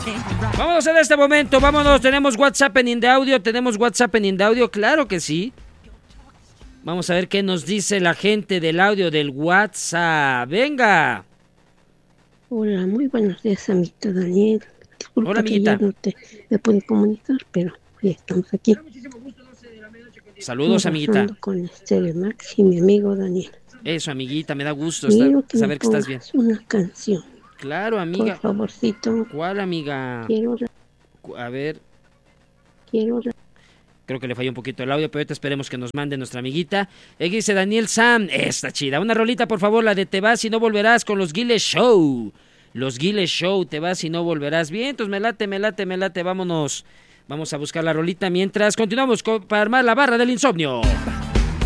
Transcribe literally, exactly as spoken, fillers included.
Vámonos en este momento, vámonos. Tenemos WhatsApp en In de Audio, tenemos WhatsApp en In de Audio, claro que sí. Vamos a ver qué nos dice la gente del audio del WhatsApp. ¡Venga! Hola, muy buenos días, amiguito Daniel. Disculpa Hola, amiguita. que ya no te me pude comunicar, pero ya estamos aquí. Saludos, amiguita. Con Estela Max y mi amigo Daniel. Eso, amiguita, me da gusto Quiero estar, que saber me que estás bien. una canción. Claro, amiga. Por favorcito. ¿Cuál, amiga? Quiero... A ver. Quiero... Creo que le falló un poquito el audio, pero ahorita esperemos que nos mande nuestra amiguita. Aquí dice Daniel Sam, está chida. Una rolita, por favor, la de Te vas y no volverás con los Giles Show. Los Giles Show, Te vas y no volverás. Bien, entonces me late, me late, me late. Vámonos. Vamos a buscar la rolita mientras continuamos con, para armar la barra del insomnio.